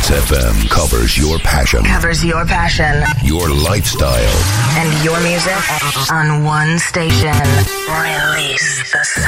Release FM covers your passion. Covers your passion. Your lifestyle. And your music on one station. Release the